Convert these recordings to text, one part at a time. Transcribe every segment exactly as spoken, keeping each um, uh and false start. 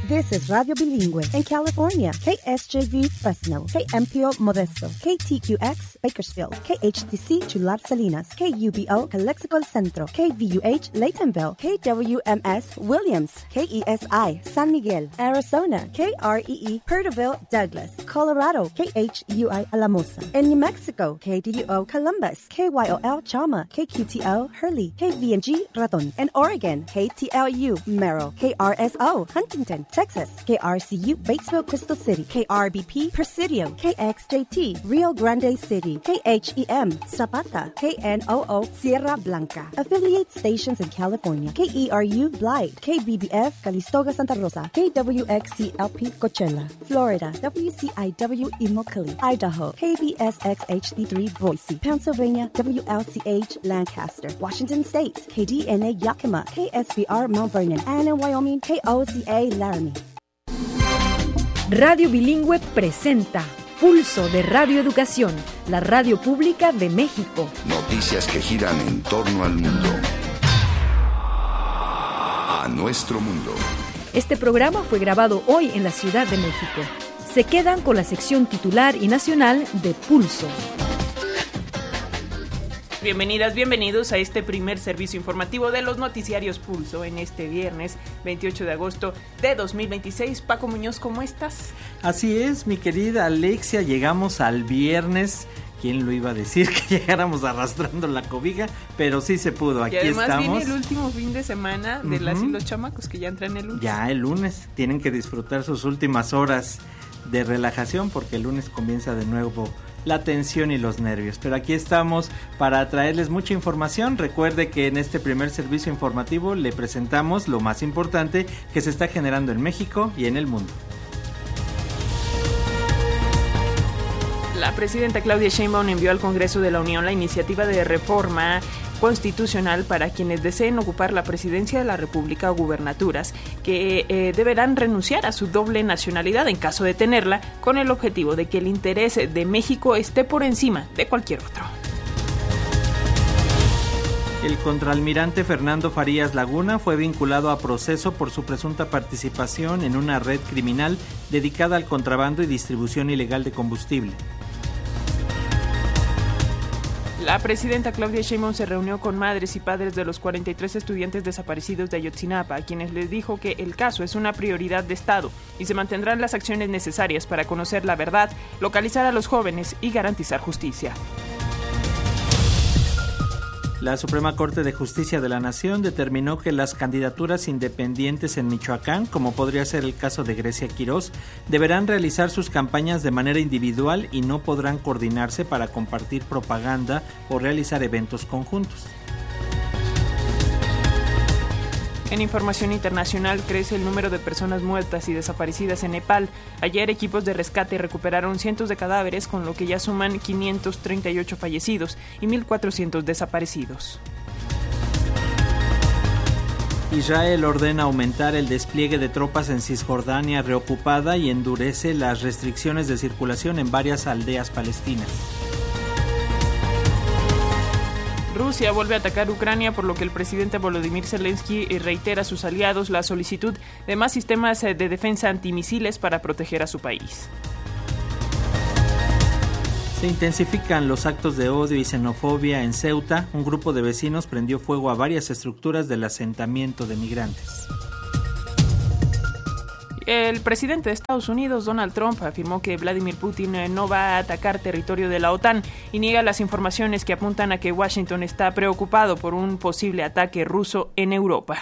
This is Radio Bilingüe in California. K S J V Fresno, K M P O Modesto, K T Q X Bakersfield, K H T C Chular Salinas, K U B O Calexico Centro, K V U H Laytonville, K W M S Williams, K E S I San Miguel, Arizona, K R E E Perterville Douglas, Colorado, K H U I Alamosa. In New Mexico, K D U O Columbus, K Y O L Chama, K Q T O Hurley, K V N G Raton. In Oregon, K T L U Merrill, K R S O Huntington, Texas, K R C U Batesville Crystal City, K R B P Presidio, K X J T Rio Grande City, K H E M Zapata, K N O O Sierra Blanca. Affiliate stations in California, K E R U Blythe, K B B F Calistoga Santa Rosa, K W X C L P Coachella, Florida, W C I W Immokalee, Idaho, K B S X H D three Boise, Pennsylvania, W L C H Lancaster, Washington State, K D N A Yakima, K S B R Mount Vernon, and in Wyoming, K O C A Laramie. Radio Bilingüe presenta Pulso de Radio Educación, la radio pública de México. Noticias que giran en torno al mundo. A nuestro mundo. Este programa fue grabado hoy en la Ciudad de México. Se quedan con la sección titular y nacional de Pulso. Bienvenidas, bienvenidos a este primer servicio informativo de los noticiarios Pulso en este viernes veintiocho de agosto de dos mil veintiséis. Paco Muñoz, ¿cómo estás? Así es, mi querida Alexia, llegamos al viernes. ¿Quién lo iba a decir que llegáramos arrastrando la cobija? Pero sí se pudo, aquí y además estamos. Viene el último fin de semana de uh-huh. las y los chamacos que ya entran el lunes. Ya el lunes, tienen que disfrutar sus últimas horas de relajación porque el lunes comienza de nuevo la tensión y los nervios, pero aquí estamos para traerles mucha información. Recuerde que en este primer servicio informativo le presentamos lo más importante que se está generando en México y en el mundo. La presidenta Claudia Sheinbaum envió al Congreso de la Unión la iniciativa de reforma constitucional para quienes deseen ocupar la presidencia de la República o gubernaturas, que eh, deberán renunciar a su doble nacionalidad en caso de tenerla, con el objetivo de que el interés de México esté por encima de cualquier otro. El contraalmirante Fernando Farías Laguna fue vinculado a proceso por su presunta participación en una red criminal dedicada al contrabando y distribución ilegal de combustible. La presidenta Claudia Sheinbaum se reunió con madres y padres de los cuarenta y tres estudiantes desaparecidos de Ayotzinapa, a quienes les dijo que el caso es una prioridad de Estado y se mantendrán las acciones necesarias para conocer la verdad, localizar a los jóvenes y garantizar justicia. La Suprema Corte de Justicia de la Nación determinó que las candidaturas independientes en Michoacán, como podría ser el caso de Grecia Quirós, deberán realizar sus campañas de manera individual y no podrán coordinarse para compartir propaganda o realizar eventos conjuntos. En información internacional, crece el número de personas muertas y desaparecidas en Nepal. Ayer, equipos de rescate recuperaron cientos de cadáveres, con lo que ya suman quinientos treinta y ocho fallecidos y mil cuatrocientos desaparecidos. Israel ordena aumentar el despliegue de tropas en Cisjordania reocupada y endurece las restricciones de circulación en varias aldeas palestinas. Rusia vuelve a atacar Ucrania, por lo que el presidente Volodymyr Zelensky reitera a sus aliados la solicitud de más sistemas de defensa antimisiles para proteger a su país. Se intensifican los actos de odio y xenofobia en Ceuta. Un grupo de vecinos prendió fuego a varias estructuras del asentamiento de migrantes. El presidente de Estados Unidos, Donald Trump, afirmó que Vladimir Putin no va a atacar territorio de la OTAN y niega las informaciones que apuntan a que Washington está preocupado por un posible ataque ruso en Europa.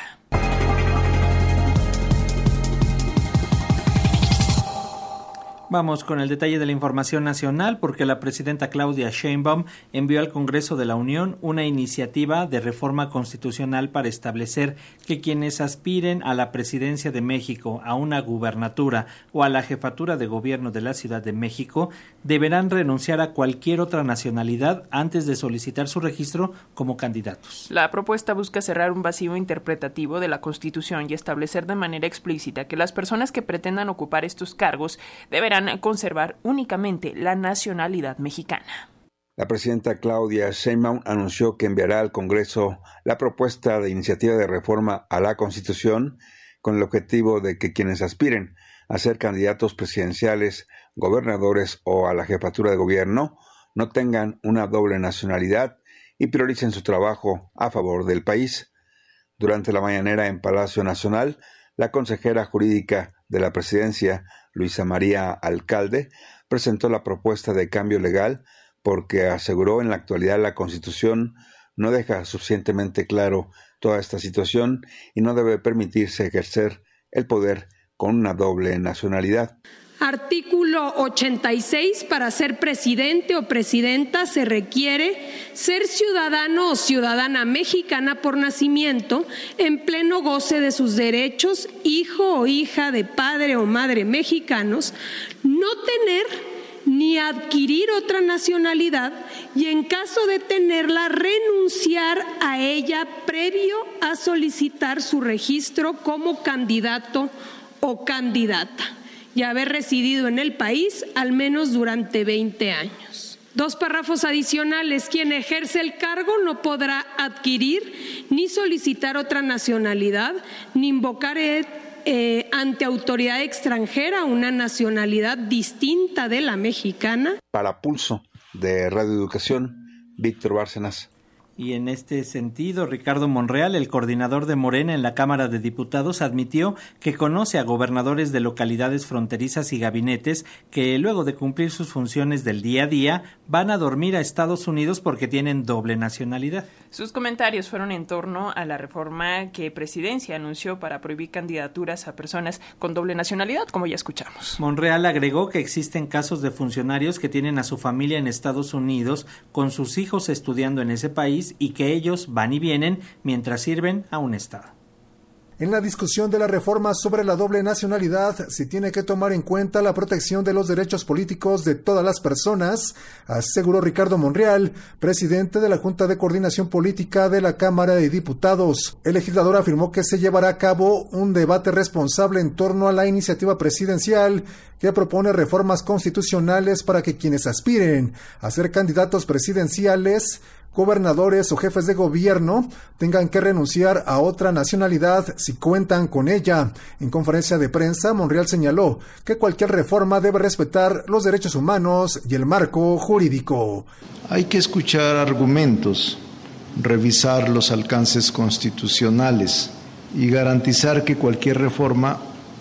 Vamos con el detalle de la información nacional, porque la presidenta Claudia Sheinbaum envió al Congreso de la Unión una iniciativa de reforma constitucional para establecer que quienes aspiren a la presidencia de México, a una gubernatura o a la jefatura de gobierno de la Ciudad de México deberán renunciar a cualquier otra nacionalidad antes de solicitar su registro como candidatos. La propuesta busca cerrar un vacío interpretativo de la Constitución y establecer de manera explícita que las personas que pretendan ocupar estos cargos deberán conservar únicamente la nacionalidad mexicana. La presidenta Claudia Sheinbaum anunció que enviará al Congreso la propuesta de iniciativa de reforma a la Constitución con el objetivo de que quienes aspiren a ser candidatos presidenciales, gobernadores o a la jefatura de gobierno no tengan una doble nacionalidad y prioricen su trabajo a favor del país. Durante la mañanera en Palacio Nacional, la consejera jurídica de la presidencia, Luisa María Alcalde, presentó la propuesta de cambio legal porque aseguró en la actualidad la Constitución no deja suficientemente claro toda esta situación y no debe permitirse ejercer el poder con una doble nacionalidad. Artículo ochenta y seis. Para ser presidente o presidenta se requiere ser ciudadano o ciudadana mexicana por nacimiento, en pleno goce de sus derechos, hijo o hija de padre o madre mexicanos, no tener ni adquirir otra nacionalidad y, en caso de tenerla, renunciar a ella previo a solicitar su registro como candidato o candidata y haber residido en el país al menos durante veinte años. Dos párrafos adicionales. Quien ejerce el cargo no podrá adquirir ni solicitar otra nacionalidad, ni invocar eh, ante autoridad extranjera una nacionalidad distinta de la mexicana. Para Pulso de Radio Educación, Víctor Bárcenas. Y en este sentido, Ricardo Monreal, el coordinador de Morena en la Cámara de Diputados, admitió que conoce a gobernadores de localidades fronterizas y gabinetes que, luego de cumplir sus funciones del día a día, van a dormir a Estados Unidos porque tienen doble nacionalidad. Sus comentarios fueron en torno a la reforma que Presidencia anunció para prohibir candidaturas a personas con doble nacionalidad, como ya escuchamos. Monreal agregó que existen casos de funcionarios que tienen a su familia en Estados Unidos con sus hijos estudiando en ese país y que ellos van y vienen mientras sirven a un estado. En la discusión de la reforma sobre la doble nacionalidad, se tiene que tomar en cuenta la protección de los derechos políticos de todas las personas, aseguró Ricardo Monreal, presidente de la Junta de Coordinación Política de la Cámara de Diputados. El legislador afirmó que se llevará a cabo un debate responsable en torno a la iniciativa presidencial que propone reformas constitucionales para que quienes aspiren a ser candidatos presidenciales, gobernadores o jefes de gobierno tengan que renunciar a otra nacionalidad si cuentan con ella. En conferencia de prensa, Monreal señaló que cualquier reforma debe respetar los derechos humanos y el marco jurídico. Hay que escuchar argumentos, revisar los alcances constitucionales y garantizar que cualquier reforma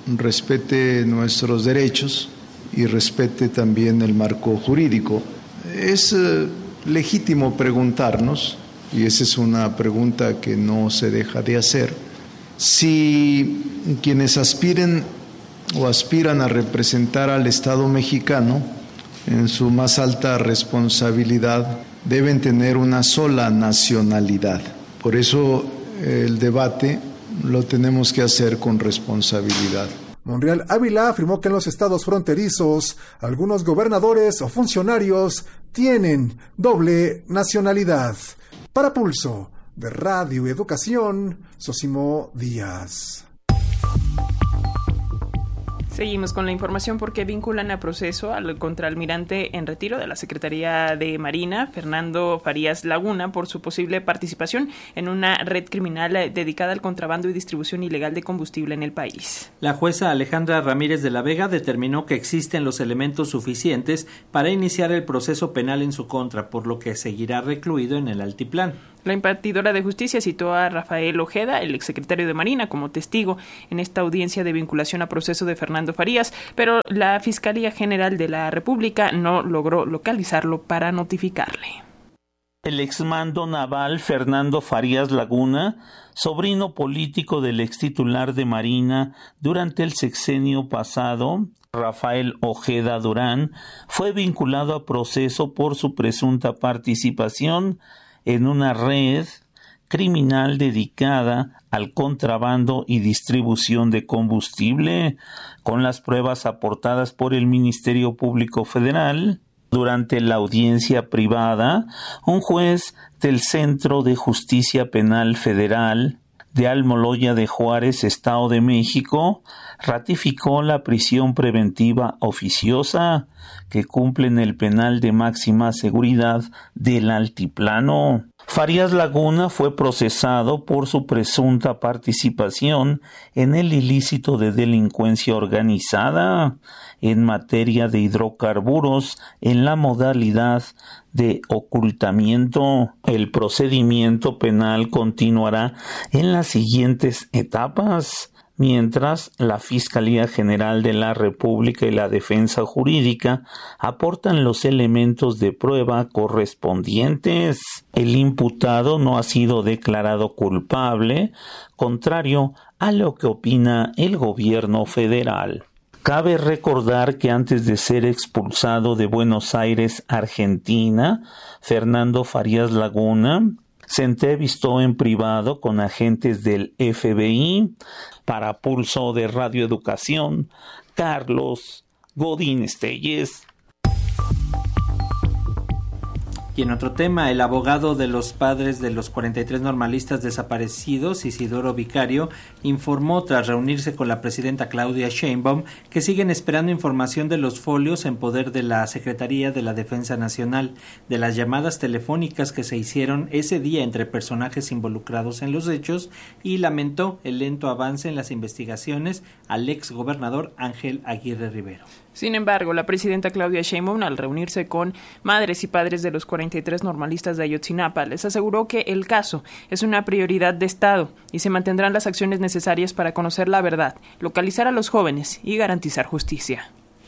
respete nuestros derechos y respete también el marco jurídico. Es eh, legítimo preguntarnos, y esa es una pregunta que no se deja de hacer, si quienes aspiren o aspiran a representar al Estado mexicano en su más alta responsabilidad deben tener una sola nacionalidad. Por eso el debate lo tenemos que hacer con responsabilidad. Monreal Ávila afirmó que en los estados fronterizos algunos gobernadores o funcionarios tienen doble nacionalidad. Para Pulso de Radio Educación, Sosimo Díaz. Seguimos con la información porque vinculan a proceso al contraalmirante en retiro de la Secretaría de Marina, Fernando Farías Laguna, por su posible participación en una red criminal dedicada al contrabando y distribución ilegal de combustible en el país. La jueza Alejandra Ramírez de la Vega determinó que existen los elementos suficientes para iniciar el proceso penal en su contra, por lo que seguirá recluido en el altiplano. La impartidora de justicia citó a Rafael Ojeda, el exsecretario de Marina, como testigo en esta audiencia de vinculación a proceso de Fernando Farías, pero la Fiscalía General de la República no logró localizarlo para notificarle. El exmando naval Fernando Farías Laguna, sobrino político del extitular de Marina durante el sexenio pasado, Rafael Ojeda Durán, fue vinculado a proceso por su presunta participación en una red criminal dedicada al contrabando y distribución de combustible, con las pruebas aportadas por el Ministerio Público Federal. Durante la audiencia privada, un juez del Centro de Justicia Penal Federal de Almoloya de Juárez, Estado de México, ratificó la prisión preventiva oficiosa que cumple en el penal de máxima seguridad del Altiplano. Farías Laguna fue procesado por su presunta participación en el ilícito de delincuencia organizada en materia de hidrocarburos en la modalidad de ocultamiento. El procedimiento penal continuará en las siguientes etapas, mientras la Fiscalía General de la República y la Defensa Jurídica aportan los elementos de prueba correspondientes. El imputado no ha sido declarado culpable, contrario a lo que opina el gobierno federal. Cabe recordar que antes de ser expulsado de Buenos Aires, Argentina, Fernando Farías Laguna se entrevistó en privado con agentes del F B I. Para Pulso de Radio Educación, Carlos Godín Estelles. Y en otro tema, el abogado de los padres de los cuarenta y tres normalistas desaparecidos, Isidoro Vicario, informó tras reunirse con la presidenta Claudia Sheinbaum que siguen esperando información de los folios en poder de la Secretaría de la Defensa Nacional, de las llamadas telefónicas que se hicieron ese día entre personajes involucrados en los hechos, y lamentó el lento avance en las investigaciones al ex gobernador Ángel Aguirre Rivero. Sin embargo, la presidenta Claudia Sheinbaum, al reunirse con madres y padres de los cuarenta y tres normalistas de Ayotzinapa, les aseguró que el caso es una prioridad de Estado y se mantendrán las acciones necesarias para conocer la verdad, localizar a los jóvenes y garantizar justicia.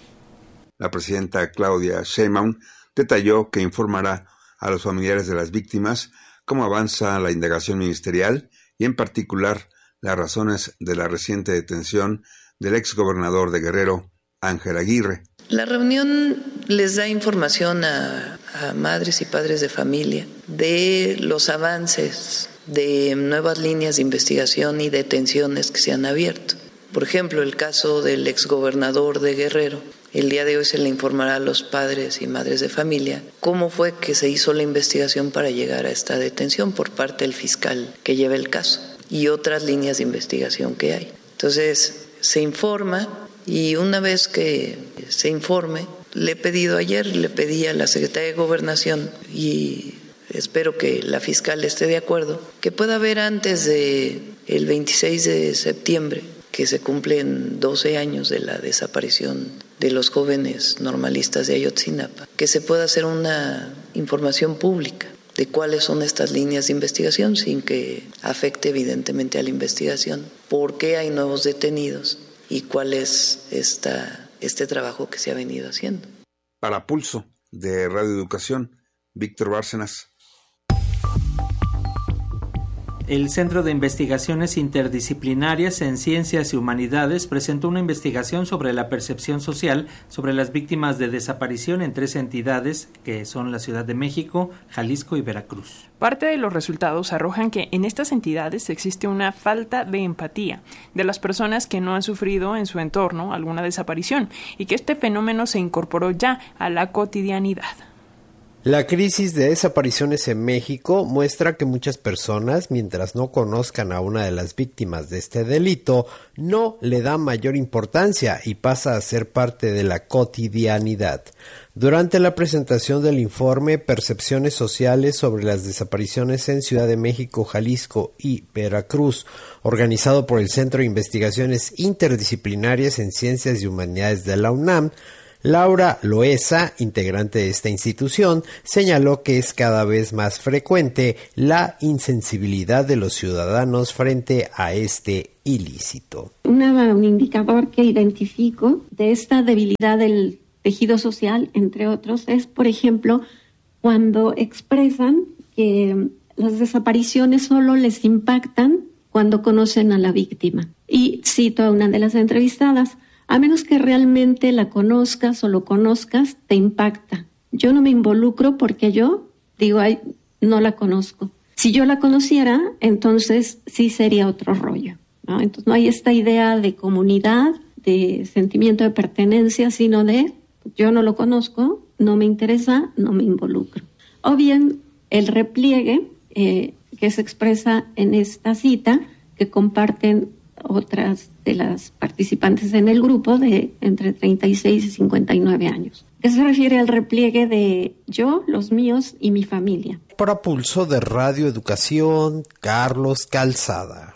La presidenta Claudia Sheinbaum detalló que informará a los familiares de las víctimas cómo avanza la indagación ministerial y, en particular, las razones de la reciente detención del exgobernador de Guerrero, Ángel Aguirre. La reunión les da información a, a madres y padres de familia de los avances de nuevas líneas de investigación y detenciones que se han abierto. Por ejemplo, el caso del exgobernador de Guerrero. El día de hoy se le informará a los padres y madres de familia cómo fue que se hizo la investigación para llegar a esta detención por parte del fiscal que lleva el caso y otras líneas de investigación que hay. Entonces, se informa. Y una vez que se informe, le he pedido ayer, le pedí a la Secretaría de Gobernación, y espero que la fiscal esté de acuerdo, que pueda haber antes del veintiséis de septiembre, que se cumplen doce años de la desaparición de los jóvenes normalistas de Ayotzinapa, que se pueda hacer una información pública de cuáles son estas líneas de investigación sin que afecte evidentemente a la investigación, por qué hay nuevos detenidos y cuál es esta, este trabajo que se ha venido haciendo. Para Pulso de Radio Educación, Víctor Bárcenas. El Centro de Investigaciones Interdisciplinarias en Ciencias y Humanidades presentó una investigación sobre la percepción social sobre las víctimas de desaparición en tres entidades, que son la Ciudad de México, Jalisco y Veracruz. Parte de los resultados arrojan que en estas entidades existe una falta de empatía de las personas que no han sufrido en su entorno alguna desaparición y que este fenómeno se incorporó ya a la cotidianidad. La crisis de desapariciones en México muestra que muchas personas, mientras no conozcan a una de las víctimas de este delito, no le dan mayor importancia y pasa a ser parte de la cotidianidad. Durante la presentación del informe Percepciones Sociales sobre las Desapariciones en Ciudad de México, Jalisco y Veracruz, organizado por el Centro de Investigaciones Interdisciplinarias en Ciencias y Humanidades de la UNAM, Laura Loesa, integrante de esta institución, señaló que es cada vez más frecuente la insensibilidad de los ciudadanos frente a este ilícito. Una, un indicador que identifico de esta debilidad del tejido social, entre otros, es, por ejemplo, cuando expresan que las desapariciones solo les impactan cuando conocen a la víctima. Y cito a una de las entrevistadas: a menos que realmente la conozcas o lo conozcas, te impacta. Yo no me involucro porque yo digo, ay, no la conozco. Si yo la conociera, entonces sí sería otro rollo, ¿no? Entonces no hay esta idea de comunidad, de sentimiento de pertenencia, sino de yo no lo conozco, no me interesa, no me involucro. O bien el repliegue eh, que se expresa en esta cita, que comparten otras de las participantes en el grupo de entre treinta y seis y cincuenta y nueve años. ¿Qué se refiere al repliegue de yo, los míos y mi familia? Para Pulso de Radio Educación, Carlos Calzada.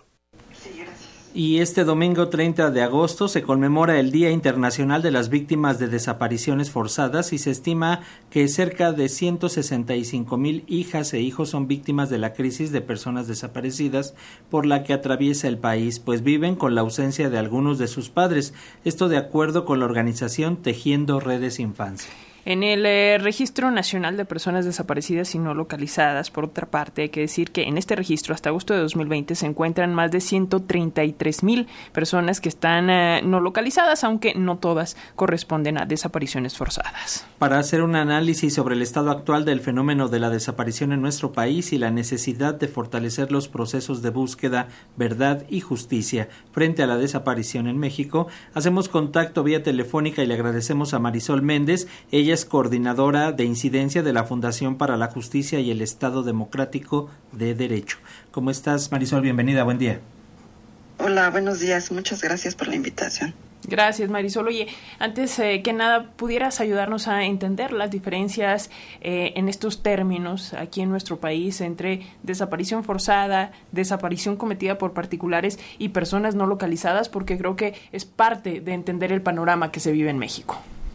Y este domingo treinta de agosto se conmemora el Día Internacional de las Víctimas de Desapariciones Forzadas y se estima que cerca de ciento sesenta y cinco mil hijas e hijos son víctimas de la crisis de personas desaparecidas por la que atraviesa el país, pues viven con la ausencia de algunos de sus padres. Esto de acuerdo con la organización Tejiendo Redes Infancia. En el eh, Registro Nacional de Personas Desaparecidas y No Localizadas, por otra parte, hay que decir que en este registro hasta agosto de dos mil veinte se encuentran más de ciento treinta y tres mil personas que están eh, no localizadas, aunque no todas corresponden a desapariciones forzadas. Para hacer un análisis sobre el estado actual del fenómeno de la desaparición en nuestro país y la necesidad de fortalecer los procesos de búsqueda, verdad y justicia frente a la desaparición en México, hacemos contacto vía telefónica y le agradecemos a Marisol Méndez. Ella es coordinadora de incidencia de la Fundación para la Justicia y el Estado Democrático de Derecho. ¿Cómo estás, Marisol? Bienvenida, buen día. Hola, buenos días. Muchas gracias por la invitación. Gracias, Marisol. Oye, antes eh, que nada, ¿pudieras ayudarnos a entender las diferencias eh, en estos términos aquí en nuestro país entre desaparición forzada, desaparición cometida por particulares y personas no localizadas? Porque creo que es parte de entender el panorama que se vive en México.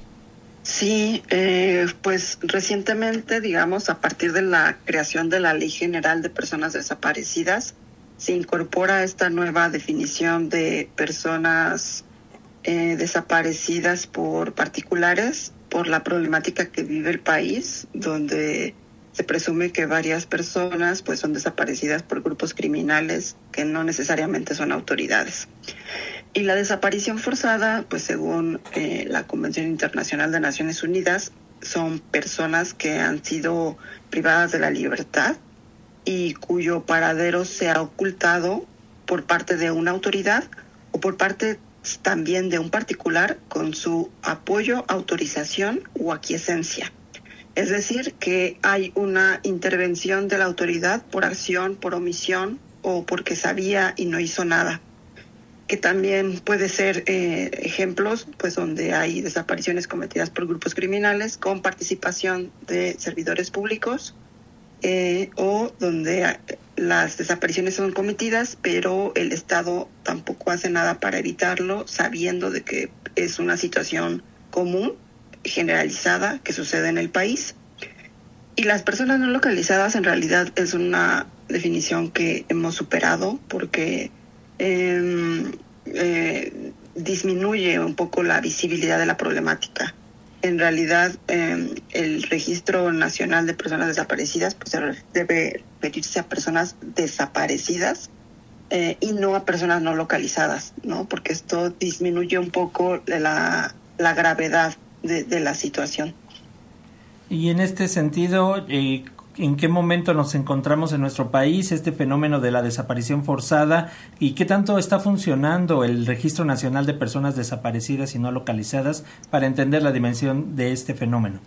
Sí, eh, pues recientemente, digamos, a partir de la creación de la Ley General de Personas Desaparecidas, se incorpora esta nueva definición de personas eh, desaparecidas por particulares, por la problemática que vive el país, donde se presume que varias personas pues son desaparecidas por grupos criminales que no necesariamente son autoridades. Y la desaparición forzada, pues según eh, la Convención Internacional de Naciones Unidas, son personas que han sido privadas de la libertad y cuyo paradero se ha ocultado por parte de una autoridad o por parte también de un particular con su apoyo, autorización o aquiescencia. Es decir, que hay una intervención de la autoridad por acción, por omisión o porque sabía y no hizo nada. Que también puede ser eh, ejemplos pues donde hay desapariciones cometidas por grupos criminales con participación de servidores públicos eh, o donde las desapariciones son cometidas pero el Estado tampoco hace nada para evitarlo, sabiendo de que es una situación común, generalizada, que sucede en el país. Y las personas no localizadas en realidad es una definición que hemos superado porque Eh, eh, disminuye un poco la visibilidad de la problemática. En realidad, eh, el Registro Nacional de Personas Desaparecidas pues, debe referirse a personas desaparecidas eh, y no a personas no localizadas, ¿no? Porque esto disminuye un poco la, la gravedad de, de la situación. Y en este sentido, eh, ¿en qué momento nos encontramos en nuestro país este fenómeno de la desaparición forzada y qué tanto está funcionando el Registro Nacional de Personas Desaparecidas y No Localizadas para entender la dimensión de este fenómeno?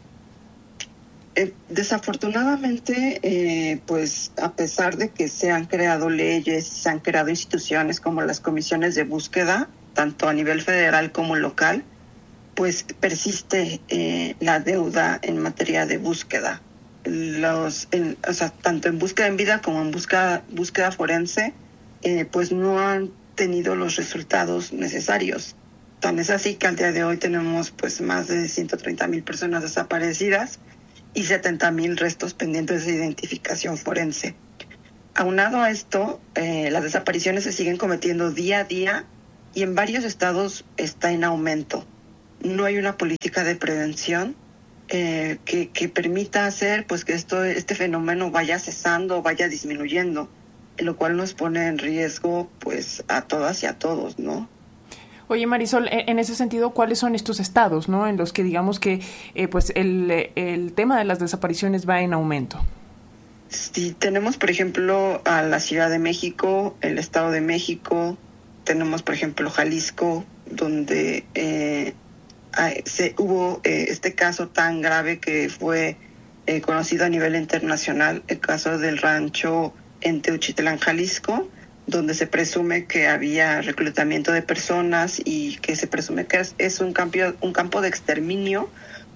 Eh, desafortunadamente, eh, pues a pesar de que se han creado leyes, se han creado instituciones como las comisiones de búsqueda, tanto a nivel federal como local, pues persiste eh, la deuda en materia de búsqueda. Los, en, o sea, tanto en búsqueda en vida como en búsqueda, búsqueda forense, eh, pues no han tenido los resultados necesarios. Tan es así que al día de hoy tenemos pues más de ciento treinta mil personas desaparecidas y setenta mil restos pendientes de identificación forense. Aunado a esto, eh, las desapariciones se siguen cometiendo día a día y en varios estados está en aumento. No hay una política de prevención Eh, que, que permita hacer pues que esto este fenómeno vaya cesando, vaya disminuyendo, lo cual nos pone en riesgo pues a todas y a todos, ¿no? Oye, Marisol, en ese sentido, ¿cuáles son estos estados, no, en los que digamos que eh, pues el, el tema de las desapariciones va en aumento? Sí, tenemos por ejemplo a la Ciudad de México, el Estado de México, tenemos por ejemplo Jalisco, donde eh, Se, hubo eh, este caso tan grave que fue eh, conocido a nivel internacional, el caso del rancho en Teuchitlán, Jalisco, donde se presume que había reclutamiento de personas y que se presume que es, es un, campo, un campo de exterminio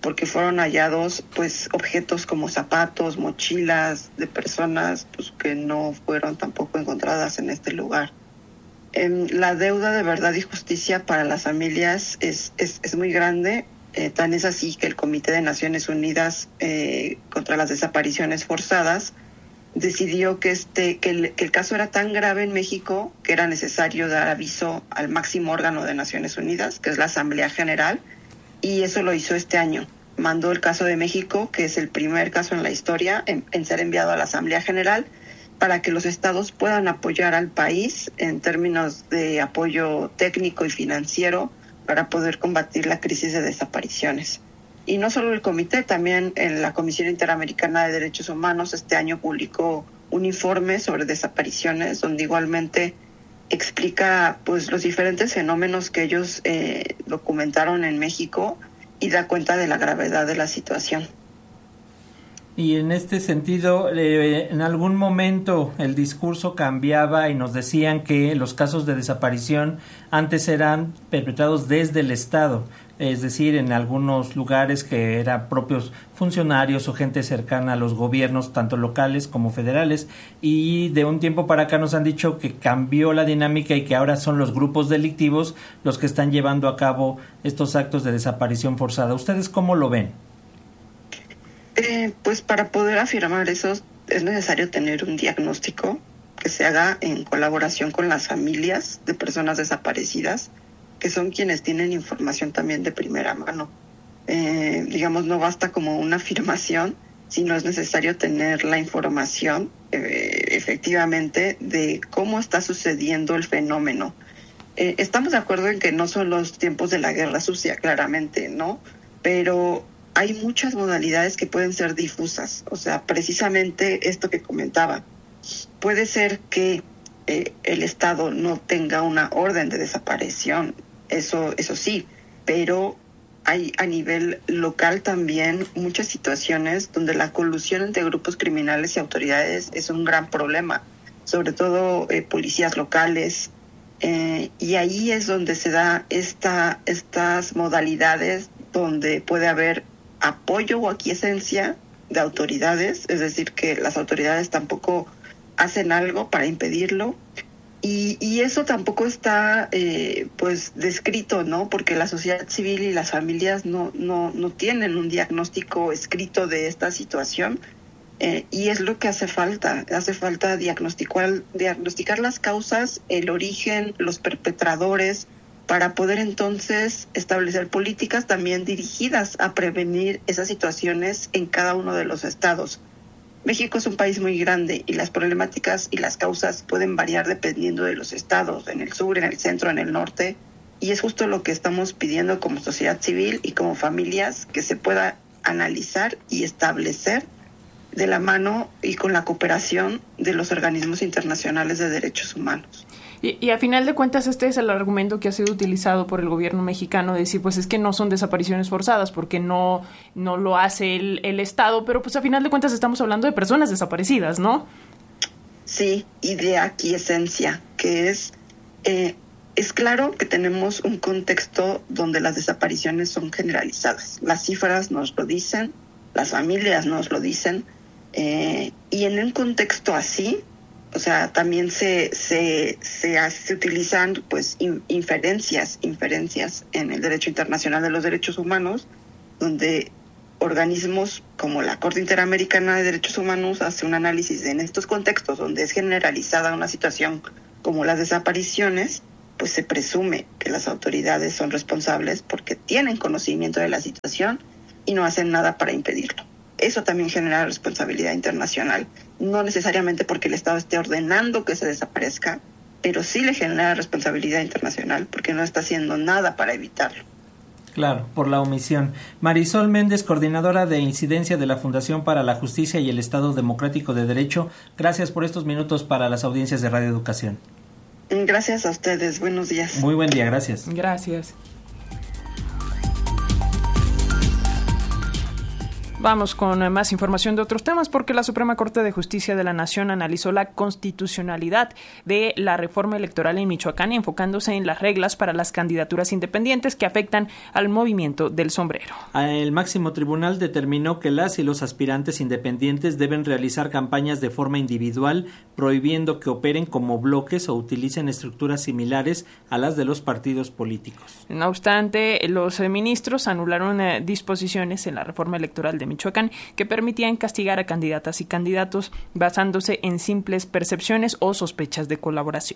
porque fueron hallados pues objetos como zapatos, mochilas de personas pues, que no fueron tampoco encontradas en este lugar. Eh, la deuda de verdad y justicia para las familias es, es, es muy grande, eh, tan es así que el Comité de Naciones Unidas eh, contra las Desapariciones Forzadas decidió que, este, que, el, que el caso era tan grave en México que era necesario dar aviso al máximo órgano de Naciones Unidas, que es la Asamblea General, y eso lo hizo este año. Mandó el caso de México, que es el primer caso en la historia en, en ser enviado a la Asamblea General, para que los estados puedan apoyar al país en términos de apoyo técnico y financiero para poder combatir la crisis de desapariciones. Y no solo el comité, también en la Comisión Interamericana de Derechos Humanos este año publicó un informe sobre desapariciones, donde igualmente explica pues los diferentes fenómenos que ellos eh, documentaron en México y da cuenta de la gravedad de la situación. Y en este sentido, eh, en algún momento el discurso cambiaba y nos decían que los casos de desaparición antes eran perpetrados desde el Estado, es decir, en algunos lugares que eran propios funcionarios o gente cercana a los gobiernos, tanto locales como federales, y de un tiempo para acá nos han dicho que cambió la dinámica y que ahora son los grupos delictivos los que están llevando a cabo estos actos de desaparición forzada. ¿Ustedes cómo lo ven? Eh, pues para poder afirmar eso es necesario tener un diagnóstico que se haga en colaboración con las familias de personas desaparecidas, que son quienes tienen información también de primera mano. Eh, digamos, no basta como una afirmación, sino es necesario tener la información eh, efectivamente de cómo está sucediendo el fenómeno. Eh, estamos de acuerdo en que no son los tiempos de la guerra sucia, claramente, ¿no? Pero hay muchas modalidades que pueden ser difusas. O sea, precisamente esto que comentaba. Puede ser que eh, el Estado no tenga una orden de desaparición, eso, eso sí, pero hay a nivel local también muchas situaciones donde la colusión entre grupos criminales y autoridades es un gran problema, sobre todo eh, policías locales, eh, y ahí es donde se da esta, estas modalidades donde puede haber apoyo o aquiescencia de autoridades, es decir, que las autoridades tampoco hacen algo para impedirlo, y, y eso tampoco está eh, pues descrito, ¿no? Porque la sociedad civil y las familias no, no, no tienen un diagnóstico escrito de esta situación, eh, y es lo que hace falta, hace falta diagnosticar, diagnosticar las causas, el origen, los perpetradores, para poder entonces establecer políticas también dirigidas a prevenir esas situaciones en cada uno de los estados. México es un país muy grande y las problemáticas y las causas pueden variar dependiendo de los estados, en el sur, en el centro, en el norte, y es justo lo que estamos pidiendo como sociedad civil y como familias, que se pueda analizar y establecer de la mano y con la cooperación de los organismos internacionales de derechos humanos. Y, y a final de cuentas este es el argumento que ha sido utilizado por el gobierno mexicano, de decir, pues es que no son desapariciones forzadas porque no, no lo hace el, el Estado, pero pues a final de cuentas estamos hablando de personas desaparecidas, ¿no? Sí, y de aquiescencia, que es, eh, es claro que tenemos un contexto donde las desapariciones son generalizadas. Las cifras nos lo dicen, las familias nos lo dicen, eh, y en un contexto así, o sea, también se se se, se utilizan pues in, inferencias, inferencias en el derecho internacional de los derechos humanos, donde organismos como la Corte Interamericana de Derechos Humanos hace un análisis en estos contextos donde es generalizada una situación como las desapariciones, pues se presume que las autoridades son responsables porque tienen conocimiento de la situación y no hacen nada para impedirlo. Eso también genera responsabilidad internacional, no necesariamente porque el Estado esté ordenando que se desaparezca, pero sí le genera responsabilidad internacional porque no está haciendo nada para evitarlo. Claro, por la omisión. Marisol Méndez, coordinadora de incidencia de la Fundación para la Justicia y el Estado Democrático de Derecho, gracias por estos minutos para las audiencias de Radio Educación. Gracias a ustedes, buenos días. Muy buen día, gracias. Gracias. Vamos con más información de otros temas porque la Suprema Corte de Justicia de la Nación analizó la constitucionalidad de la reforma electoral en Michoacán, enfocándose en las reglas para las candidaturas independientes que afectan al movimiento del sombrero. El máximo tribunal determinó que las y los aspirantes independientes deben realizar campañas de forma individual, prohibiendo que operen como bloques o utilicen estructuras similares a las de los partidos políticos. No obstante, los ministros anularon eh, disposiciones en la reforma electoral de Michoacán que permitían castigar a candidatas y candidatos basándose en simples percepciones o sospechas de colaboración.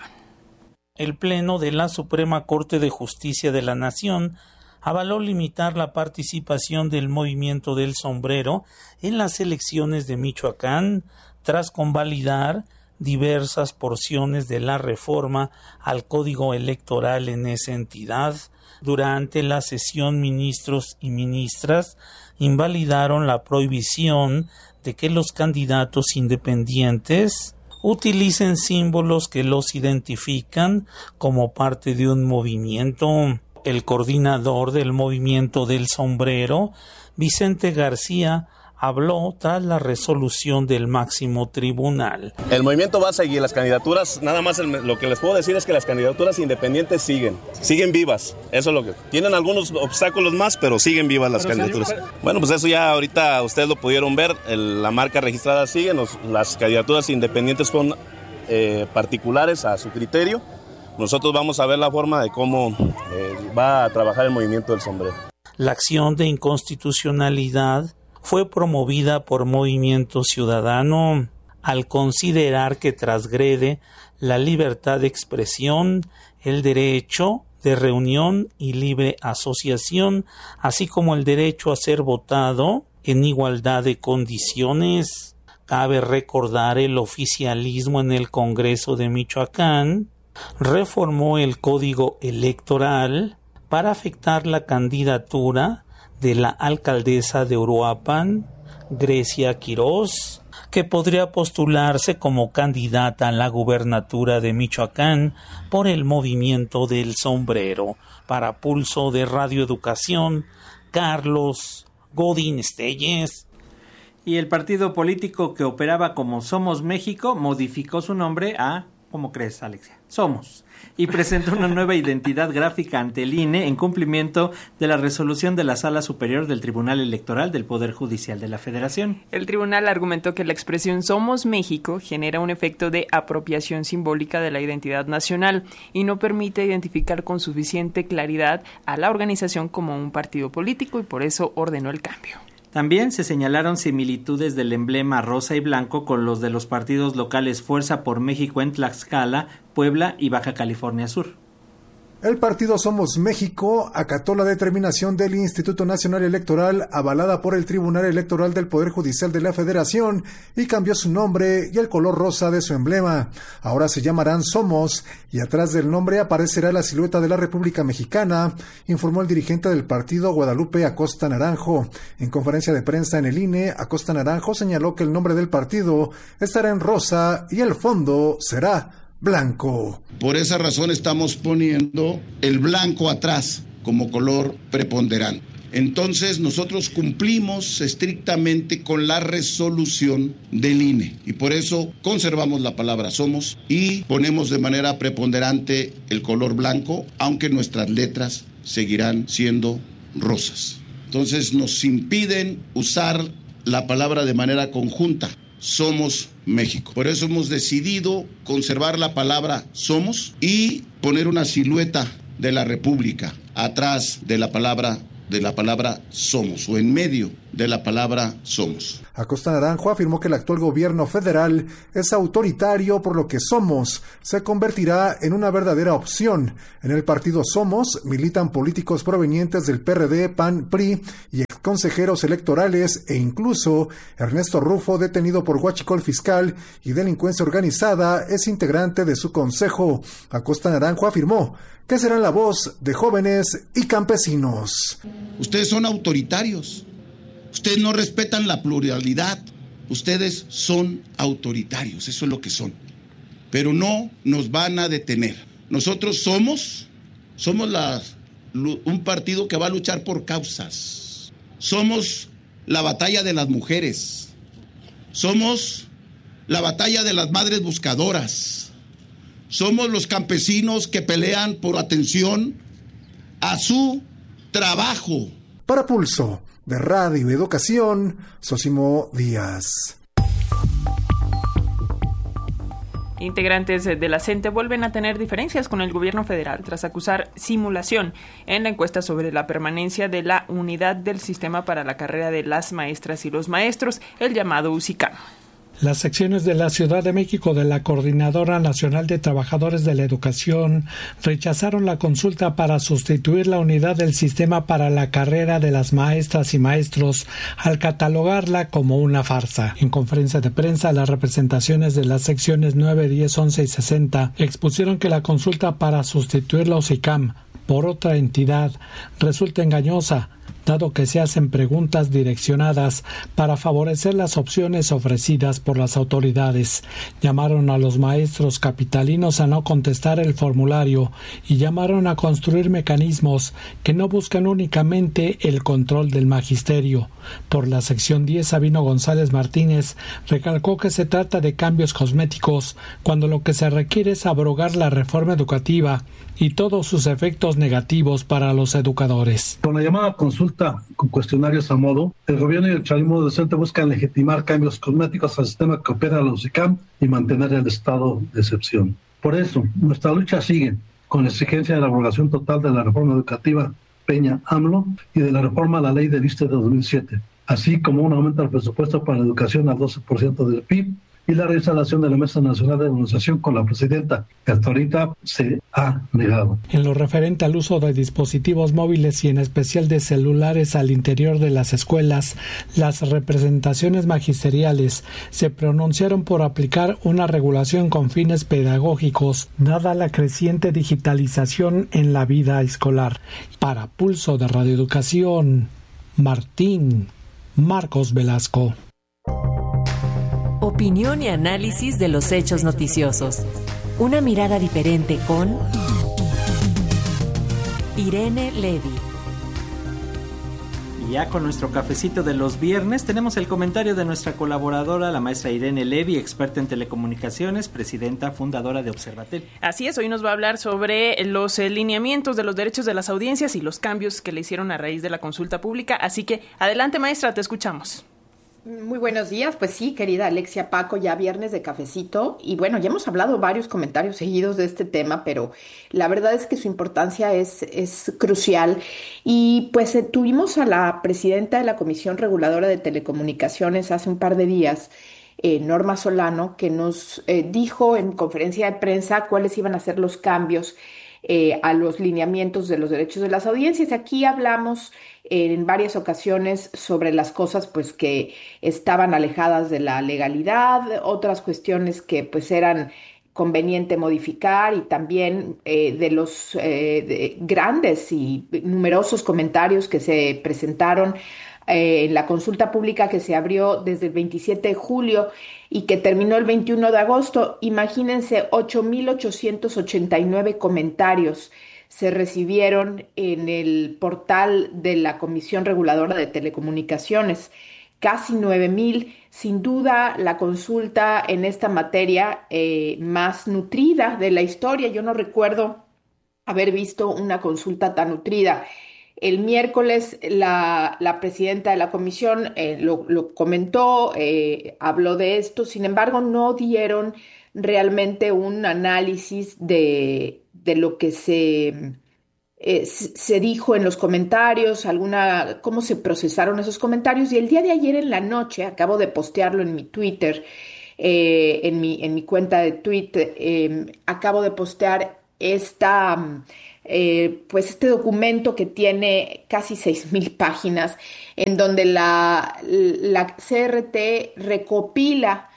El Pleno de la Suprema Corte de Justicia de la Nación avaló limitar la participación del movimiento del sombrero en las elecciones de Michoacán tras convalidar diversas porciones de la reforma al Código Electoral en esa entidad. Durante la sesión, ministros y ministras invalidaron la prohibición de que los candidatos independientes utilicen símbolos que los identifican como parte de un movimiento. El coordinador del movimiento del sombrero, Vicente García, habló tras la resolución del máximo tribunal. El movimiento va a seguir, las candidaturas, nada más el, lo que les puedo decir es que las candidaturas independientes siguen, siguen vivas, eso es lo que, tienen algunos obstáculos más, pero siguen vivas las bueno, candidaturas. Señor, bueno, pues eso ya ahorita ustedes lo pudieron ver, el, la marca registrada sigue, los, las candidaturas independientes son eh, particulares a su criterio, nosotros vamos a ver la forma de cómo eh, va a trabajar el movimiento del sombrero. La acción de inconstitucionalidad fue promovida por Movimiento Ciudadano al considerar que transgrede la libertad de expresión, el derecho de reunión y libre asociación, así como el derecho a ser votado en igualdad de condiciones. Cabe recordar el oficialismo en el Congreso de Michoacán reformó el Código Electoral para afectar la candidatura de la alcaldesa de Uruapan, Grecia Quirós, que podría postularse como candidata a la gubernatura de Michoacán por el movimiento del sombrero. Para Pulso de Radio Educación, Carlos Godín Estelles. Y el partido político que operaba como Somos México modificó su nombre a, ¿cómo crees, Alexia? Somos. Y presentó una nueva identidad gráfica ante el I N E en cumplimiento de la resolución de la Sala Superior del Tribunal Electoral del Poder Judicial de la Federación. El tribunal argumentó que la expresión Somos México genera un efecto de apropiación simbólica de la identidad nacional y no permite identificar con suficiente claridad a la organización como un partido político y por eso ordenó el cambio. También se señalaron similitudes del emblema rosa y blanco con los de los partidos locales Fuerza por México en Tlaxcala, Puebla y Baja California Sur. El partido Somos México acató la determinación del Instituto Nacional Electoral avalada por el Tribunal Electoral del Poder Judicial de la Federación y cambió su nombre y el color rosa de su emblema. Ahora se llamarán Somos y atrás del nombre aparecerá la silueta de la República Mexicana, informó el dirigente del partido Guadalupe Acosta Naranjo. En conferencia de prensa en el I N E, Acosta Naranjo señaló que el nombre del partido estará en rosa y el fondo será blanco. Por esa razón estamos poniendo el blanco atrás como color preponderante. Entonces nosotros cumplimos estrictamente con la resolución del I N E y por eso conservamos la palabra Somos y ponemos de manera preponderante el color blanco, aunque nuestras letras seguirán siendo rosas. Entonces nos impiden usar la palabra de manera conjunta. Somos México. Por eso hemos decidido conservar la palabra Somos y poner una silueta de la República atrás de la palabra de la palabra Somos o en medio de la palabra Somos. Acosta Naranjo afirmó que el actual gobierno federal es autoritario, por lo que Somos se convertirá en una verdadera opción. En el partido Somos militan políticos provenientes del P R D, P A N, P R I y exconsejeros electorales e incluso Ernesto Rufo, detenido por huachicol fiscal y delincuencia organizada, es integrante de su consejo. Acosta Naranjo afirmó que serán la voz de jóvenes y campesinos. Ustedes son autoritarios. Ustedes no respetan la pluralidad. Ustedes son autoritarios, eso es lo que son. Pero no nos van a detener. Nosotros somos, somos la, un partido que va a luchar por causas. Somos la batalla de las mujeres. Somos la batalla de las madres buscadoras. Somos los campesinos que pelean por atención a su trabajo. Para Pulso de Radio Educación, Sosimo Díaz. Integrantes de la CENTE vuelven a tener diferencias con el gobierno federal tras acusar simulación en la encuesta sobre la permanencia de la unidad del sistema para la carrera de las maestras y los maestros, el llamado U S I C A M. Las secciones de la Ciudad de México de la Coordinadora Nacional de Trabajadores de la Educación rechazaron la consulta para sustituir la unidad del sistema para la carrera de las maestras y maestros al catalogarla como una farsa. En conferencia de prensa, las representaciones de las secciones nueve, diez, once y sesenta expusieron que la consulta para sustituir la U S I C A M por otra entidad resulta engañosa, dado que se hacen preguntas direccionadas para favorecer las opciones ofrecidas por las autoridades. Llamaron a los maestros capitalinos a no contestar el formulario y llamaron a construir mecanismos que no buscan únicamente el control del magisterio. Por la sección diez, Sabino González Martínez recalcó que se trata de cambios cosméticos cuando lo que se requiere es abrogar la reforma educativa y todos sus efectos negativos para los educadores. Con la llamada consulta con cuestionarios a modo, el gobierno y el chavismo docente buscan legitimar cambios cosméticos al sistema que opera la U S I C A M y mantener el estado de excepción. Por eso, nuestra lucha sigue con la exigencia de la abrogación total de la reforma educativa Peña-AMLO y de la reforma a la ley del I S S S T E de dos mil siete, así como un aumento del presupuesto para la educación al doce por ciento del P I B y la reinstalación de la Mesa Nacional de Evaluación con la presidenta, que hasta ahorita se ha negado. En lo referente al uso de dispositivos móviles y en especial de celulares al interior de las escuelas, las representaciones magisteriales se pronunciaron por aplicar una regulación con fines pedagógicos, dada la creciente digitalización en la vida escolar. Para Pulso de Radio Educación, Martín Marcos Velasco. Opinión y análisis de los hechos noticiosos. Una mirada diferente con Irene Levy. Y ya con nuestro cafecito de los viernes tenemos el comentario de nuestra colaboradora, la maestra Irene Levy, experta en telecomunicaciones, presidenta fundadora de Observatel. Así es, hoy nos va a hablar sobre los eh, lineamientos de los derechos de las audiencias y los cambios que le hicieron a raíz de la consulta pública. Así que adelante, maestra, te escuchamos. Muy buenos días, pues sí, querida Alexia, Paco, ya viernes de cafecito y bueno, ya hemos hablado varios comentarios seguidos de este tema, pero la verdad es que su importancia es, es crucial y pues eh, tuvimos a la presidenta de la Comisión Reguladora de Telecomunicaciones hace un par de días, eh, Norma Solano, que nos eh, dijo en conferencia de prensa cuáles iban a ser los cambios eh, a los lineamientos de los derechos de las audiencias. Aquí hablamos en varias ocasiones sobre las cosas pues que estaban alejadas de la legalidad, otras cuestiones que pues eran conveniente modificar y también eh, de los eh, de grandes y numerosos comentarios que se presentaron eh, en la consulta pública que se abrió desde el veintisiete de julio y que terminó el veintiuno de agosto. Imagínense, ocho mil ochocientos ochenta y nueve comentarios se recibieron en el portal de la Comisión Reguladora de Telecomunicaciones, casi nueve mil, sin duda la consulta en esta materia eh, más nutrida de la historia. Yo no recuerdo haber visto una consulta tan nutrida. El miércoles la, la presidenta de la comisión eh, lo, lo comentó, eh, habló de esto, sin embargo no dieron realmente un análisis de, de lo que se, eh, se dijo en los comentarios, alguna, cómo se procesaron esos comentarios. Y el día de ayer en la noche, acabo de postearlo en mi Twitter, eh, en, mi, en mi cuenta de Twitter, eh, acabo de postear esta... Eh, pues este documento que tiene casi seis mil páginas, en donde la, la C R T recopila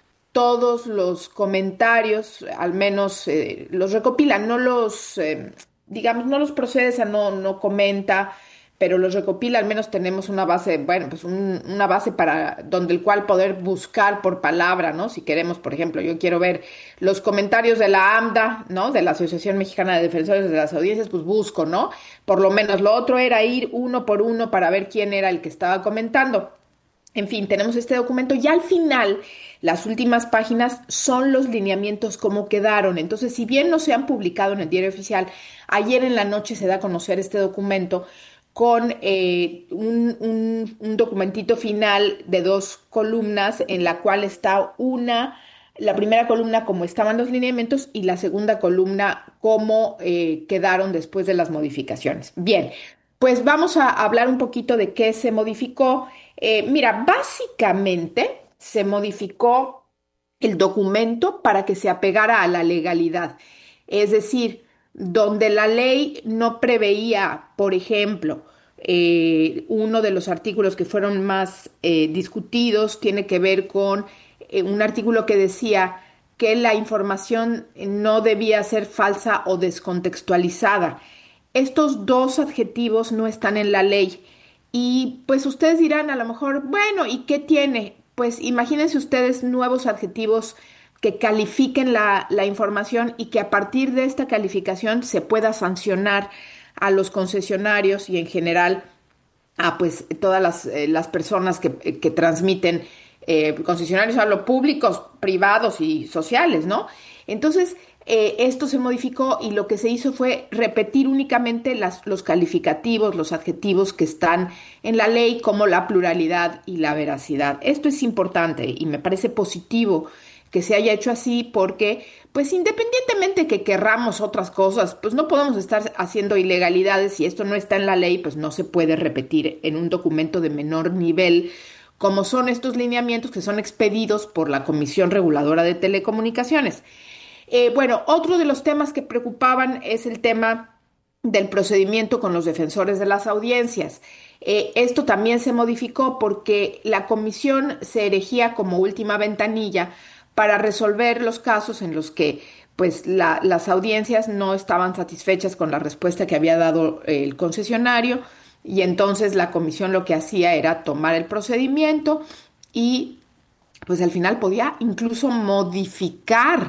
todos los comentarios, al menos eh, los recopila, no los, eh, digamos, no los procesa, no, no comenta, pero los recopila. Al menos tenemos una base, bueno, pues un, una base para donde el cual poder buscar por palabra, ¿no? Si queremos, por ejemplo, yo quiero ver los comentarios de la AMDA, ¿no? De la Asociación Mexicana de Defensores de las Audiencias, pues busco, ¿no? Por lo menos. Lo otro era ir uno por uno para ver quién era el que estaba comentando. En fin, tenemos este documento y al final las últimas páginas son los lineamientos como quedaron. Entonces, si bien no se han publicado en el Diario Oficial, ayer en la noche se da a conocer este documento con eh, un, un, un documentito final de dos columnas en la cual está una, la primera columna como estaban los lineamientos y la segunda columna cómo eh, quedaron después de las modificaciones. Bien, pues vamos a hablar un poquito de qué se modificó. Eh, mira, básicamente se modificó el documento para que se apegara a la legalidad. Es decir, donde la ley no preveía, por ejemplo, eh, uno de los artículos que fueron más eh, discutidos tiene que ver con eh, un artículo que decía que la información no debía ser falsa o descontextualizada. Estos dos adjetivos no están en la ley. Y pues ustedes dirán a lo mejor, bueno, ¿y qué tiene? Pues imagínense ustedes nuevos adjetivos que califiquen la, la información y que a partir de esta calificación se pueda sancionar a los concesionarios y en general a pues todas las, eh, las personas que, que transmiten eh, concesionarios, a los públicos, privados y sociales, ¿no? Entonces, Eh, esto se modificó y lo que se hizo fue repetir únicamente las, los calificativos, los adjetivos que están en la ley, como la pluralidad y la veracidad. Esto es importante y me parece positivo que se haya hecho así porque, pues independientemente que querramos otras cosas, pues no podemos estar haciendo ilegalidades. Si esto no está en la ley, pues no se puede repetir en un documento de menor nivel, como son estos lineamientos que son expedidos por la Comisión Reguladora de Telecomunicaciones. Eh, bueno, otro de los temas que preocupaban es el tema del procedimiento con los defensores de las audiencias. Eh, esto también se modificó porque la comisión se erigía como última ventanilla para resolver los casos en los que pues, la, las audiencias no estaban satisfechas con la respuesta que había dado el concesionario y entonces la comisión lo que hacía era tomar el procedimiento y pues al final podía incluso modificar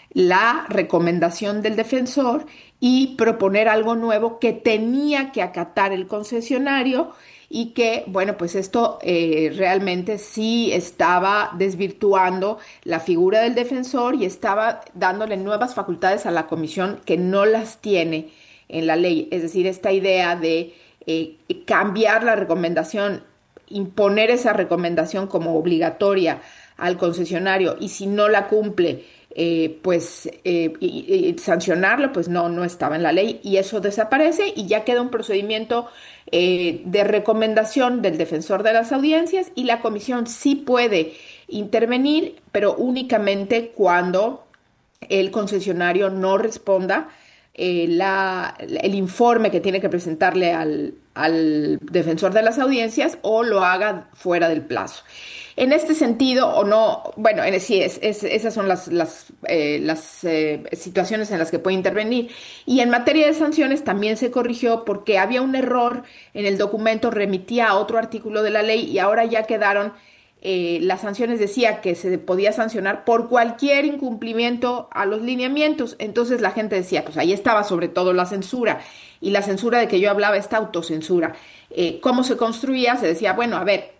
la recomendación del defensor y proponer algo nuevo que tenía que acatar el concesionario y que, bueno, pues esto eh, realmente sí estaba desvirtuando la figura del defensor y estaba dándole nuevas facultades a la comisión que no las tiene en la ley. Es decir, esta idea de eh, cambiar la recomendación, imponer esa recomendación como obligatoria al concesionario y si no la cumple, Eh, pues eh, y, y sancionarlo, pues no, no estaba en la ley y eso desaparece y ya queda un procedimiento eh, de recomendación del defensor de las audiencias y la comisión sí puede intervenir, pero únicamente cuando el concesionario no responda eh, la, el informe que tiene que presentarle al, al defensor de las audiencias o lo haga fuera del plazo. En este sentido, o no, bueno, en, sí, es, es, esas son las, las, eh, las eh, situaciones en las que puede intervenir. Y en materia de sanciones también se corrigió porque había un error en el documento, remitía a otro artículo de la ley y ahora ya quedaron, eh, las sanciones decía que se podía sancionar por cualquier incumplimiento a los lineamientos. Entonces la gente decía, pues ahí estaba sobre todo la censura. Y la censura de que yo hablaba, esta autocensura. Eh, ¿Cómo se construía? Se decía, bueno, a ver,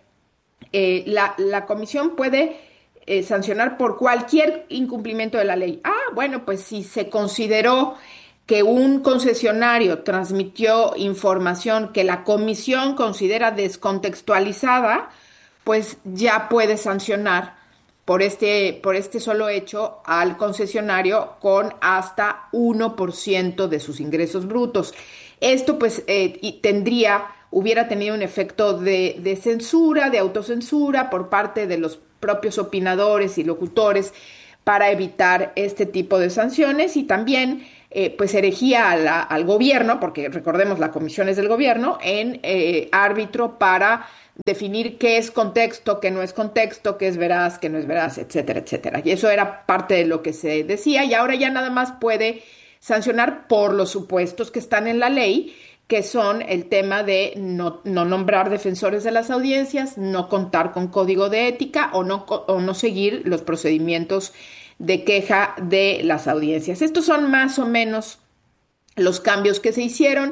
Eh, la, la comisión puede eh, sancionar por cualquier incumplimiento de la ley. Ah, bueno, pues si se consideró que un concesionario transmitió información que la comisión considera descontextualizada, pues ya puede sancionar por este, por este solo hecho al concesionario con hasta uno por ciento de sus ingresos brutos. Esto pues eh, y tendría... hubiera tenido un efecto de, de censura, de autocensura por parte de los propios opinadores y locutores para evitar este tipo de sanciones y también eh, pues erigía a la, al gobierno, porque recordemos la comisión es del gobierno, en eh, árbitro para definir qué es contexto, qué no es contexto, qué es veraz, qué no es veraz, etcétera, etcétera. Y eso era parte de lo que se decía y ahora ya nada más puede sancionar por los supuestos que están en la ley, que son el tema de no, no nombrar defensores de las audiencias, no contar con código de ética o no, o no seguir los procedimientos de queja de las audiencias. Estos son más o menos los cambios que se hicieron.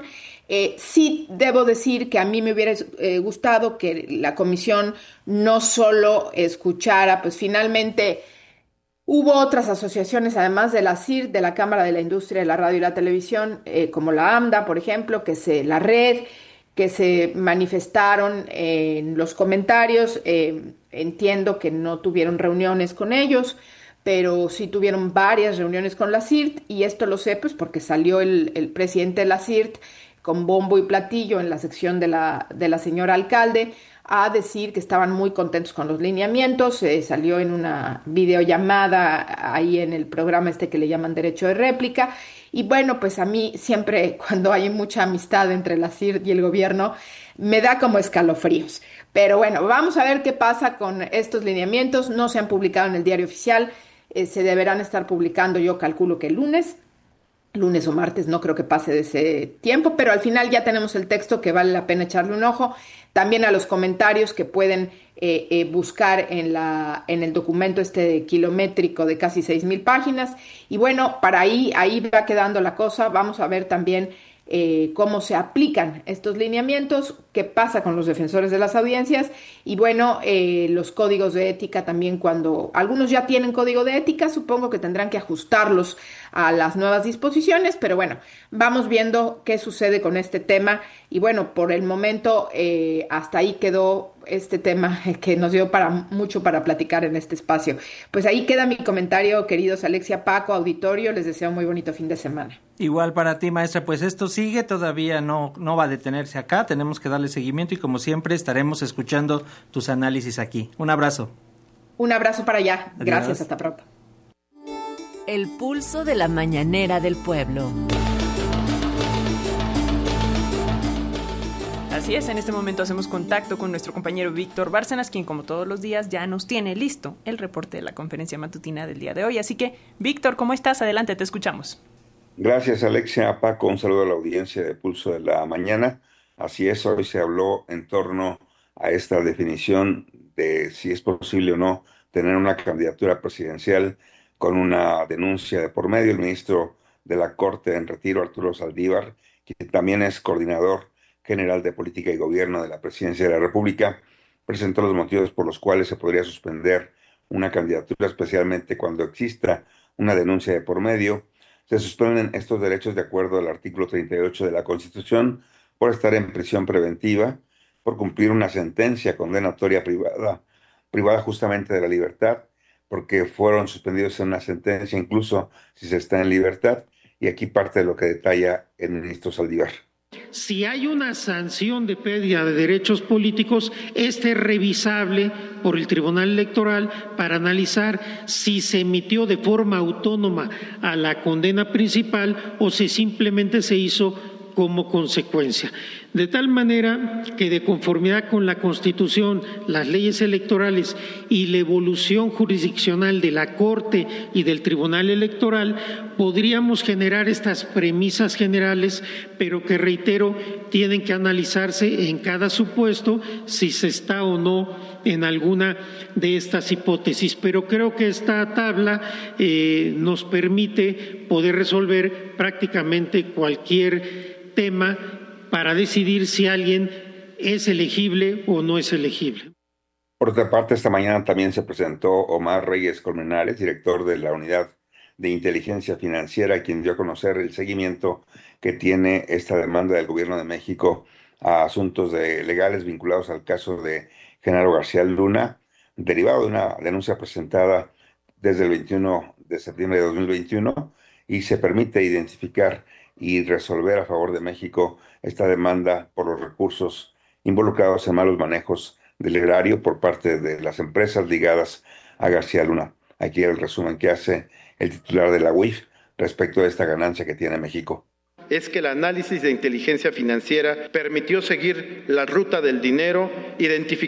Eh, sí debo decir que a mí me hubiera eh, gustado que la comisión no solo escuchara, pues finalmente hubo otras asociaciones, además de la C I R, de la Cámara de la Industria de la Radio y la Televisión, eh, como la AMDA, por ejemplo, que se, la Red, que se manifestaron en los comentarios. Eh, entiendo que no tuvieron reuniones con ellos, pero sí tuvieron varias reuniones con la C I R T, y esto lo sé pues porque salió el, el presidente de la C I R T con bombo y platillo en la sección de la, de la señora alcalde a decir que estaban muy contentos con los lineamientos. Eh, salió en una videollamada ahí en el programa este que le llaman Derecho de Réplica. Y bueno, pues a mí siempre cuando hay mucha amistad entre la C I R T y el gobierno me da como escalofríos. Pero bueno, vamos a ver qué pasa con estos lineamientos. No se han publicado en el Diario Oficial, eh, se deberán estar publicando, yo calculo que el lunes. Lunes o martes, no creo que pase de ese tiempo, pero al final ya tenemos el texto que vale la pena echarle un ojo. También a los comentarios que pueden eh, eh, buscar en, la, en el documento este kilométrico de casi seis mil páginas. Y bueno, para ahí, ahí va quedando la cosa. Vamos a ver también eh, cómo se aplican estos lineamientos, qué pasa con los defensores de las audiencias y bueno, eh, los códigos de ética también. Cuando algunos ya tienen código de ética, supongo que tendrán que ajustarlos a las nuevas disposiciones, pero bueno, vamos viendo qué sucede con este tema. Y bueno, por el momento eh, hasta ahí quedó este tema que nos dio para mucho para platicar en este espacio. Pues ahí queda mi comentario, queridos Alexia, Paco, auditorio, les deseo un muy bonito fin de semana. Igual para ti, maestra, pues esto sigue, todavía no, no va a detenerse acá, tenemos que darle seguimiento y como siempre estaremos escuchando tus análisis aquí. Un abrazo. Un abrazo para allá. Adiós. Gracias, hasta pronto. El pulso de la mañanera del pueblo. Así es, en este momento hacemos contacto con nuestro compañero Víctor Bárcenas, quien como todos los días ya nos tiene listo el reporte de la conferencia matutina del día de hoy. Así que, Víctor, ¿cómo estás? Adelante, te escuchamos. Gracias, Alexia. Paco, un saludo a la audiencia de Pulso de la Mañana. Así es, hoy se habló en torno a esta definición de si es posible o no tener una candidatura presidencial con una denuncia de por medio. El ministro de la Corte en retiro, Arturo Saldívar, que también es coordinador general de Política y Gobierno de la Presidencia de la República, presentó los motivos por los cuales se podría suspender una candidatura, especialmente cuando exista una denuncia de por medio. Se suspenden estos derechos de acuerdo al artículo treinta y ocho de la Constitución por estar en prisión preventiva, por cumplir una sentencia condenatoria privada, privada justamente de la libertad, porque fueron suspendidos en una sentencia incluso si se está en libertad, y aquí parte de lo que detalla el ministro Saldívar. Si hay una sanción de pérdida de derechos políticos, este es revisable por el Tribunal Electoral para analizar si se emitió de forma autónoma a la condena principal o si simplemente se hizo como consecuencia. De tal manera que de conformidad con la Constitución, las leyes electorales y la evolución jurisdiccional de la Corte y del Tribunal Electoral, podríamos generar estas premisas generales, pero que, reitero, tienen que analizarse en cada supuesto si se está o no en alguna de estas hipótesis. Pero creo que esta tabla eh, nos permite poder resolver prácticamente cualquier tema para decidir si alguien es elegible o no es elegible. Por otra parte, esta mañana también se presentó Omar Reyes Colmenares, director de la Unidad de Inteligencia Financiera, quien dio a conocer el seguimiento que tiene esta demanda del Gobierno de México a asuntos de legales vinculados al caso de Genaro García Luna, derivado de una denuncia presentada desde el veintiuno de septiembre de dos mil veintiuno, y se permite identificar y resolver a favor de México esta demanda por los recursos involucrados en malos manejos del erario por parte de las empresas ligadas a García Luna. Aquí el resumen que hace el titular de la U I F respecto a esta ganancia que tiene México. Es que el análisis de inteligencia financiera permitió seguir la ruta del dinero, identificar